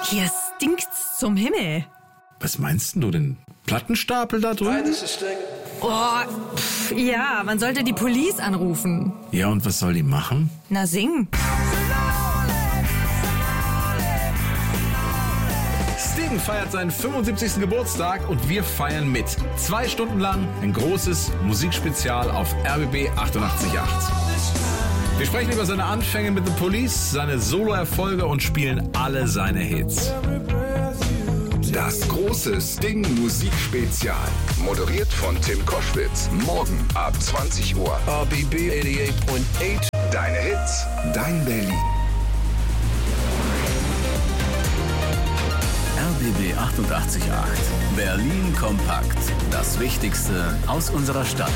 Hier stinkt's zum Himmel. Was meinst du denn? Plattenstapel da drüben? Ja, man sollte die Police anrufen. Ja, und was soll die machen? Na, singen. Sting feiert seinen 75. Geburtstag und wir feiern mit. 2 Stunden lang ein großes Musikspezial auf RBB 88.8. Wir sprechen über seine Anfänge mit The Police, seine Soloerfolge und spielen alle seine Hits. Das große Sting-Musikspezial. Moderiert von Tim Koschwitz. Morgen ab 20 Uhr. RBB 88.8. Deine Hits, dein Berlin. RBB 88.8. Berlin kompakt. Das Wichtigste aus unserer Stadt.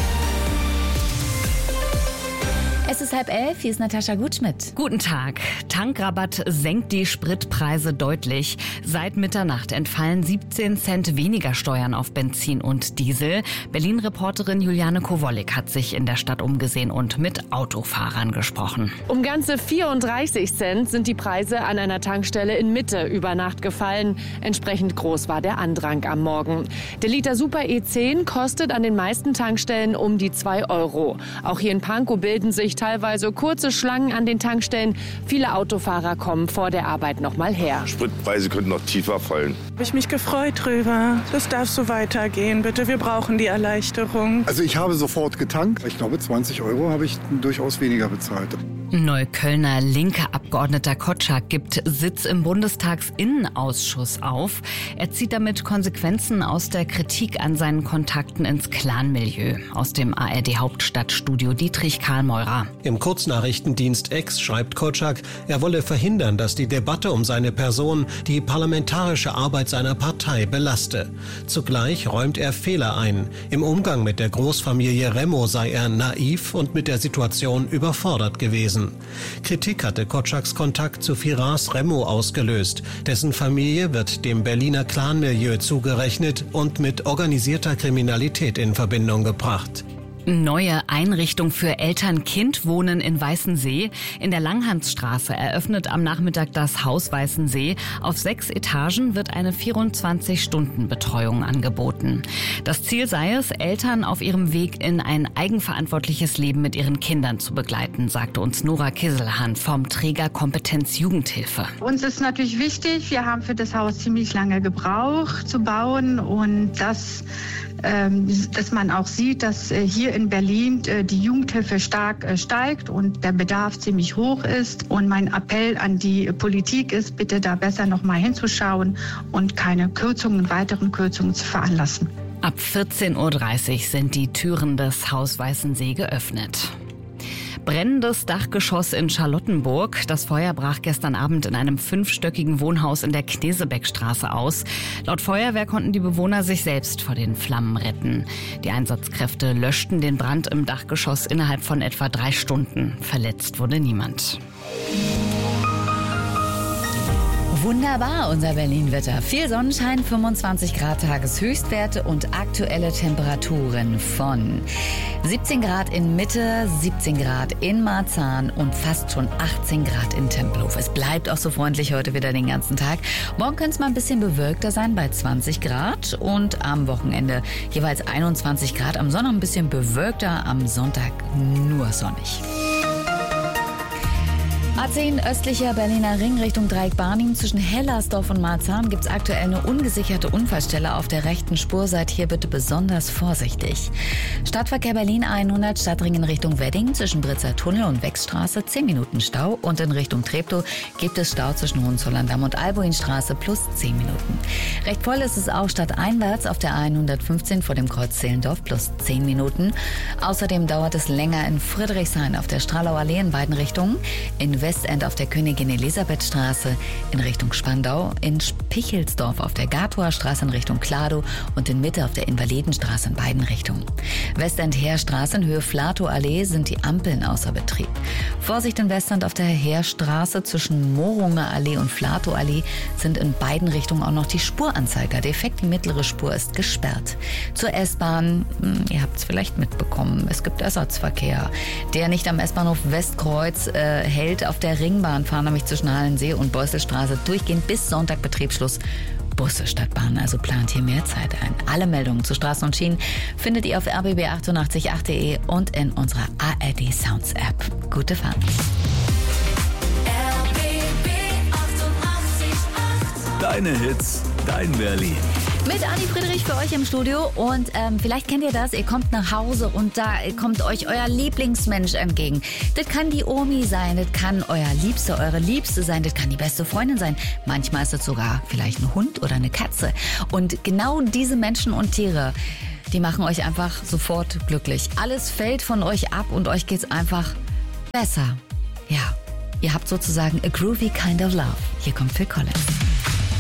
Es ist 10:30, hier ist Natascha Gutschmidt. Guten Tag. Tankrabatt senkt die Spritpreise deutlich. Seit Mitternacht entfallen 17 Cent weniger Steuern auf Benzin und Diesel. Berlin-Reporterin Juliane Kowollik hat sich in der Stadt umgesehen und mit Autofahrern gesprochen. Um ganze 34 Cent sind die Preise an einer Tankstelle in Mitte über Nacht gefallen. Entsprechend groß war der Andrang am Morgen. Der Liter Super E10 kostet an den meisten Tankstellen um die 2 Euro. Auch hier in Pankow bilden sich teilweise kurze Schlangen an den Tankstellen. Viele Autofahrer kommen vor der Arbeit noch mal her. Spritpreise könnten noch tiefer fallen. Habe ich mich gefreut drüber. Das darf so weitergehen, bitte. Wir brauchen die Erleichterung. Also ich habe sofort getankt. Ich glaube, 20 Euro habe ich durchaus weniger bezahlt. Neuköllner linker Abgeordneter Kotschak gibt Sitz im Bundestagsinnenausschuss auf. Er zieht damit Konsequenzen aus der Kritik an seinen Kontakten ins Clanmilieu. Aus dem ARD-Hauptstadtstudio Dietrich Karlmeurer. Im Kurznachrichtendienst X schreibt Kotschak, er wolle verhindern, dass die Debatte um seine Person die parlamentarische Arbeit seiner Partei belaste. Zugleich räumt er Fehler ein. Im Umgang mit der Großfamilie Remo sei er naiv und mit der Situation überfordert gewesen. Kritik hatte Kotschaks Kontakt zu Firas Remo ausgelöst. Dessen Familie wird dem Berliner Clanmilieu zugerechnet und mit organisierter Kriminalität in Verbindung gebracht. Neue Einrichtung für Eltern-Kind-Wohnen in Weißensee. In der Langhansstraße eröffnet am Nachmittag das Haus Weißensee. Auf 6 Etagen wird eine 24-Stunden-Betreuung angeboten. Das Ziel sei es, Eltern auf ihrem Weg in ein eigenverantwortliches Leben mit ihren Kindern zu begleiten, sagte uns Nora Kisselhahn vom Träger Kompetenz Jugendhilfe. Uns ist natürlich wichtig, wir haben für das Haus ziemlich lange gebraucht zu bauen und dass man auch sieht, dass hier in Berlin die Jugendhilfe stark steigt und der Bedarf ziemlich hoch ist. Und mein Appell an die Politik ist, bitte da besser noch mal hinzuschauen und keine weiteren Kürzungen zu veranlassen. Ab 14:30 Uhr sind die Türen des Haus Weißensee geöffnet. Brennendes Dachgeschoss in Charlottenburg. Das Feuer brach gestern Abend in einem 5-stöckigen Wohnhaus in der Knesebeckstraße aus. Laut Feuerwehr konnten die Bewohner sich selbst vor den Flammen retten. Die Einsatzkräfte löschten den Brand im Dachgeschoss innerhalb von etwa 3 Stunden. Verletzt wurde niemand. Wunderbar, unser Berlin-Wetter. Viel Sonnenschein, 25 Grad Tageshöchstwerte und aktuelle Temperaturen von 17 Grad in Mitte, 17 Grad in Marzahn und fast schon 18 Grad in Tempelhof. Es bleibt auch so freundlich heute wieder den ganzen Tag. Morgen könnte es mal ein bisschen bewölkter sein bei 20 Grad und am Wochenende jeweils 21 Grad. Am Sonntag ein bisschen bewölkter, am Sonntag nur sonnig. A10 östlicher Berliner Ring Richtung Dreieck Barnim. Zwischen Hellersdorf und Marzahn gibt es aktuell eine ungesicherte Unfallstelle auf der rechten Spur. Seid hier bitte besonders vorsichtig. Stadtverkehr Berlin 100 Stadtring in Richtung Wedding. Zwischen Britzer Tunnel und Wechstraße 10 Minuten Stau. Und in Richtung Treptow gibt es Stau zwischen Hohenzollern-Damm und Albuinstraße plus 10 Minuten. Recht voll ist es auch stadteinwärts auf der 115 vor dem Kreuz Zehlendorf plus 10 Minuten. Außerdem dauert es länger in Friedrichshain auf der Strahlau Allee in beiden Richtungen. In Westend auf der Königin-Elisabeth-Straße in Richtung Spandau, in Pichelsdorf auf der Gatower Straße in Richtung Kladow und in Mitte auf der Invalidenstraße in beiden Richtungen. Westend-Heerstraße in Höhe Flatow-Allee sind die Ampeln außer Betrieb. Vorsicht in Westend auf der Heerstraße zwischen Morunger Allee und Flatow-Allee sind in beiden Richtungen auch noch die Spuranzeiger defekt. Die mittlere Spur ist gesperrt. Zur S-Bahn, ihr habt es vielleicht mitbekommen, es gibt Ersatzverkehr, der nicht am S-Bahnhof Westkreuz hält. Auf auf der Ringbahn fahren nämlich zwischen Hallensee und Beusselstraße durchgehend bis Sonntag Betriebsschluss. Busse statt Bahn, also plant hier mehr Zeit ein. Alle Meldungen zu Straßen und Schienen findet ihr auf rbb888.de und in unserer ARD Sounds App. Gute Fahrt. Deine Hits, dein Berlin. Mit Anni Friedrich für euch im Studio und vielleicht kennt ihr das, ihr kommt nach Hause und da kommt euch euer Lieblingsmensch entgegen. Das kann die Omi sein, das kann euer Liebster, eure Liebste sein, das kann die beste Freundin sein. Manchmal ist es sogar vielleicht ein Hund oder eine Katze. Und genau diese Menschen und Tiere, die machen euch einfach sofort glücklich. Alles fällt von euch ab und euch geht's einfach besser. Ja, ihr habt sozusagen a groovy kind of love. Hier kommt Phil Collins.